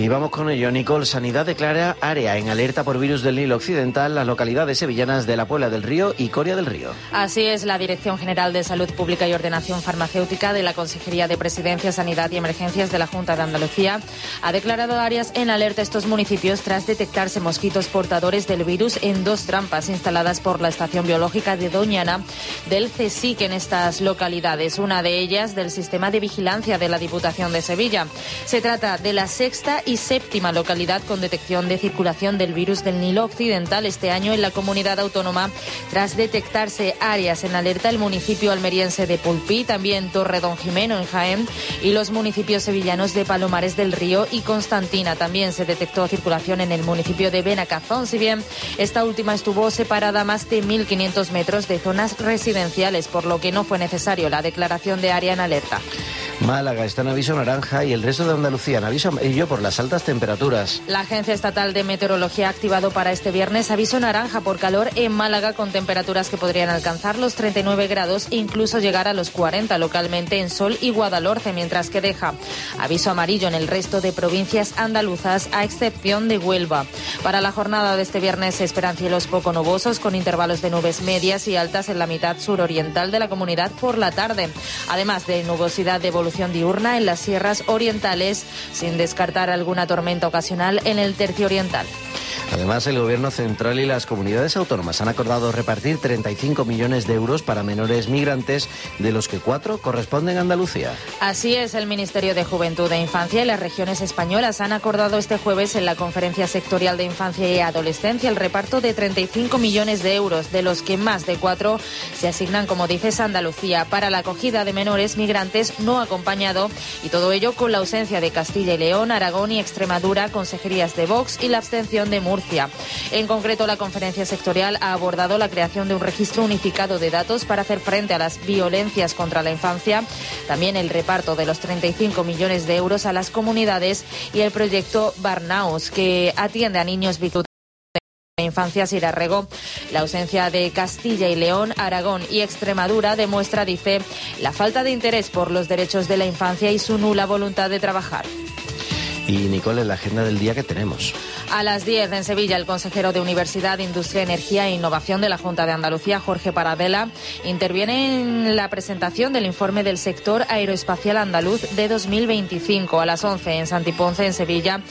Y vamos con ello, Nicole. Sanidad declara área en alerta por virus del Nilo Occidental las localidades sevillanas de La Puebla del Río y Coria del Río. Así es, la Dirección General de Salud Pública y Ordenación Farmacéutica de la Consejería de Presidencia, Sanidad y Emergencias de la Junta de Andalucía ha declarado áreas en alerta estos municipios tras detectarse mosquitos portadores del virus en 2 trampas instaladas por la Estación Biológica de Doñana del CSIC en estas localidades, una de ellas del Sistema de Vigilancia de la Diputación de Sevilla. Se trata de la 6ª y 7ª localidad con detección de circulación del virus del Nilo Occidental este año en la comunidad autónoma, tras detectarse áreas en alerta el municipio almeriense de Pulpí, también Torredonjimeno en Jaén y los municipios sevillanos de Palomares del Río y Constantina. También se detectó circulación en el municipio de Benacazón, si bien esta última estuvo separada a más de 1.500 metros de zonas residenciales, por lo que no fue necesario la declaración de área en alerta. Málaga está en aviso naranja y el resto de Andalucía en aviso amarillo por las altas temperaturas. La Agencia Estatal de Meteorología ha activado para este viernes aviso naranja por calor en Málaga, con temperaturas que podrían alcanzar los 39 grados e incluso llegar a los 40 localmente en Sol y Guadalhorce, mientras que deja aviso amarillo en el resto de provincias andaluzas, a excepción de Huelva. Para la jornada de este viernes se esperan cielos poco nubosos con intervalos de nubes medias y altas en la mitad suroriental de la comunidad por la tarde, además de nubosidad de evolución diurna en las sierras orientales, sin descartar alguna tormenta ocasional en el tercio oriental. Además, el Gobierno central y las comunidades autónomas han acordado repartir 35 millones de euros para menores migrantes, de los que 4 corresponden a Andalucía. Así es, el Ministerio de Juventud e Infancia y las regiones españolas han acordado este jueves en la Conferencia Sectorial de Infancia y Adolescencia el reparto de 35 millones de euros, de los que más de 4 se asignan, como dices, a Andalucía, para la acogida de menores migrantes no acompañado, y todo ello con la ausencia de Castilla y León, Aragón y Extremadura, consejerías de Vox, y la abstención de Murcia. En concreto, la conferencia sectorial ha abordado la creación de un registro unificado de datos para hacer frente a las violencias contra la infancia, también el reparto de los 35 millones de euros a las comunidades y el proyecto Barnaus, que atiende a niños víctimas de infancia Sirarrego. La ausencia de Castilla y León, Aragón y Extremadura demuestra, dice, la falta de interés por los derechos de la infancia y su nula voluntad de trabajar. Y, Nicole, en la agenda del día que tenemos. A las 10 en Sevilla, el consejero de Universidad, Industria, Energía e Innovación de la Junta de Andalucía, Jorge Paradela, interviene en la presentación del informe del sector aeroespacial andaluz de 2025. A las 11 en Santiponce, en Sevilla,